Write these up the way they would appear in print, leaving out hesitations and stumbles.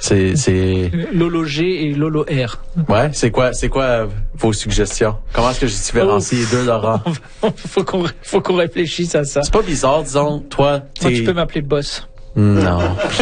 C'est Lolo G et Lolo R. Ouais, c'est quoi vos suggestions? Comment est-ce que je différencie les deux, Laurent? Faut qu'on réfléchisse à ça. C'est pas bizarre, disons, toi, Moi, tu peux m'appeler Boss. Non.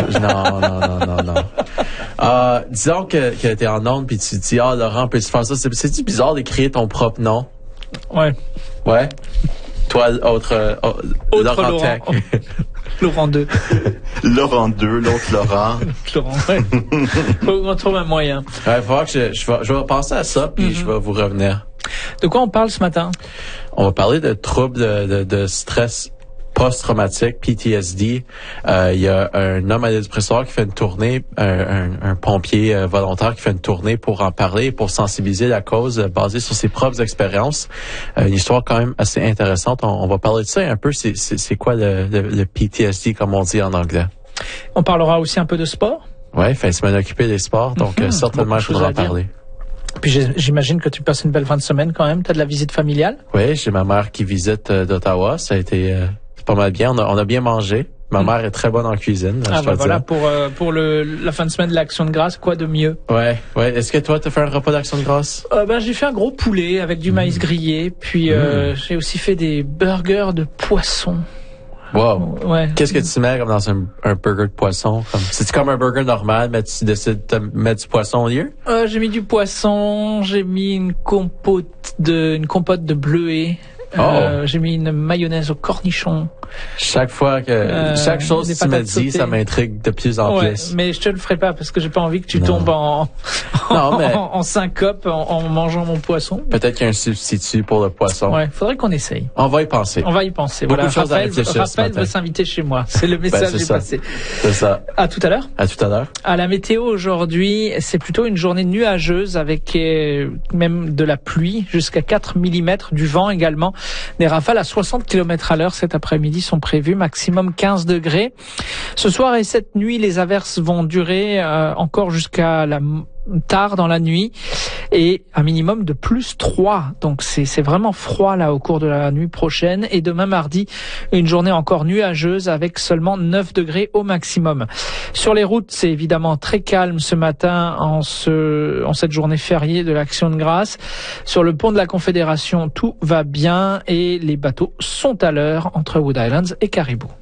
Disons que t'es en onde puis tu te dis, Laurent, peux-tu faire ça? C'est-tu bizarre d'écrire ton propre nom? Ouais. Ouais? Toi, autre Laurent. Tech. Laurent 2. Laurent 2, l'autre Laurent. Laurent, ouais. Faut qu'on trouve un moyen. Ouais, il faudra que je vais penser à ça puis je vais vous revenir. De quoi on parle ce matin? On va parler de troubles de stress post-traumatique, PTSD. Il y a un homme à dépresseur qui fait une tournée, un pompier volontaire qui fait une tournée pour en parler, pour sensibiliser la cause basée sur ses propres expériences. Une histoire quand même assez intéressante. On va parler de ça un peu. C'est quoi le PTSD, comme on dit en anglais? On parlera aussi un peu de sport. Ouais, fin de semaine occupée des sports, donc certainement il faudra en parler. Puis j'imagine que tu passes une belle fin de semaine quand même. T'as de la visite familiale? Oui, j'ai ma mère qui visite d'Ottawa. Ça a été pas mal bien. On a bien mangé. Ma mère est très bonne en cuisine. Voilà, pour la fin de semaine de l'Action de grâce, quoi de mieux? Ouais. Est-ce que toi, t'as fait un repas d'Action de grâce? J'ai fait un gros poulet avec du maïs grillé. Puis j'ai aussi fait des burgers de poisson. Wow. Ouais. Qu'est-ce que tu mets comme dans un burger de poisson? C'est-tu comme un burger normal, mais tu décides de mettre du poisson au lieu? J'ai mis du poisson, j'ai mis une compote de bleuet. J'ai mis une mayonnaise au cornichon. Chaque fois chaque chose que tu me dis, ça m'intrigue de plus en plus. Mais je te le ferai pas parce que j'ai pas envie que tu tombes en syncope en mangeant mon poisson. Peut-être qu'il y a un substitut pour le poisson. Ouais, faudrait qu'on essaye. On va y penser. Voilà, Raphaël veut s'inviter chez moi. C'est le message qui est passé. C'est ça. À tout à l'heure. À tout à l'heure. À la météo aujourd'hui, c'est plutôt une journée nuageuse avec même de la pluie jusqu'à 4 mm, du vent également. Des rafales à 60 km/h cet après-midi sont prévues, maximum 15 degrés. Ce soir et cette nuit, les averses vont durer encore jusqu'à tard dans la nuit et un minimum de +3. Donc c'est vraiment froid là au cours de la nuit prochaine. Et demain mardi, une journée encore nuageuse avec seulement 9 degrés au maximum. Sur les routes, c'est évidemment très calme ce matin en cette journée fériée de l'Action de grâce. Sur le pont de la Confédération, tout va bien et les bateaux sont à l'heure entre Wood Islands et Caribou.